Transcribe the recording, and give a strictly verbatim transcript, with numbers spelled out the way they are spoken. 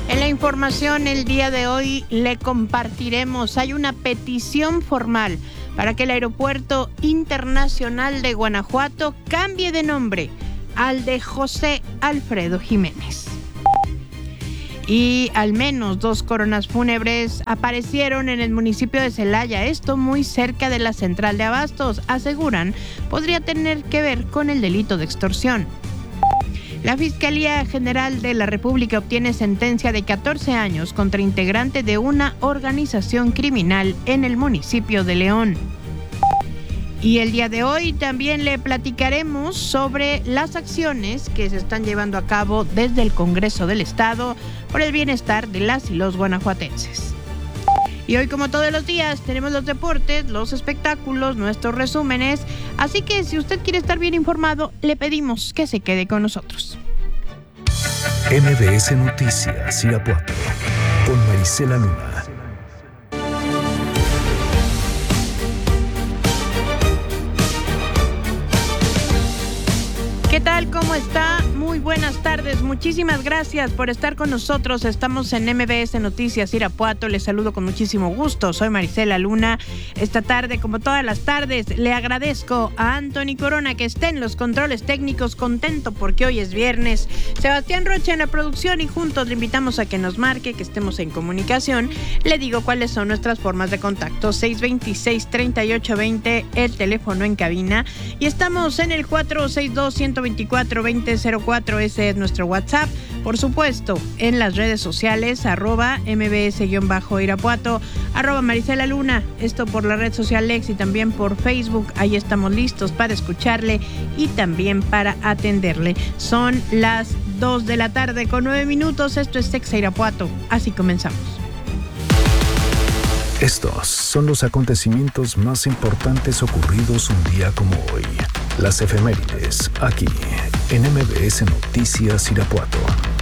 En la información el día de hoy le compartiremos, hay una petición formal para que el Aeropuerto Internacional de Guanajuato cambie de nombre al de José Alfredo Jiménez. Y al menos dos coronas fúnebres aparecieron en el municipio de Celaya, esto muy cerca de la central de abastos. Aseguran podría tener que ver con el delito de extorsión. La Fiscalía General de la República obtiene sentencia de catorce años contra integrante de una organización criminal en el municipio de León. Y el día de hoy también le platicaremos sobre las acciones que se están llevando a cabo desde el Congreso del Estado por el bienestar de las y los guanajuatenses. Y hoy, como todos los días, tenemos los deportes, los espectáculos, nuestros resúmenes. Así que si usted quiere estar bien informado, le pedimos que se quede con nosotros. M B S Noticias Irapuato con Marisela Luna. ¿Qué tal? ¿Cómo está? Muy buenas tardes. Muchísimas gracias por estar con nosotros. Estamos en M B S Noticias Irapuato. Les saludo con muchísimo gusto. Soy Marisela Luna. Esta tarde, como todas las tardes, le agradezco a Anthony Corona que esté en los controles técnicos. Contento porque hoy es viernes. Sebastián Rocha en la producción y juntos le invitamos a que nos marque, que estemos en comunicación. Le digo cuáles son nuestras formas de contacto. seis veintiséis, treinta y ocho veinte, el teléfono en cabina. Y estamos en el cuatro seis dos, uno dos cuatro, dos cero cero cuatro, ese es nuestro WhatsApp. Por supuesto, en las redes sociales, arroba mbs-irapuato, arroba Marisela Luna, esto por la red social Lex y también por Facebook. Ahí estamos listos para escucharle y también para atenderle. Son las dos de la tarde con nueve minutos. Esto es Exa Irapuato. Así comenzamos. Estos son los acontecimientos más importantes ocurridos un día como hoy. Las efemérides, aquí, en M B S Noticias Irapuato.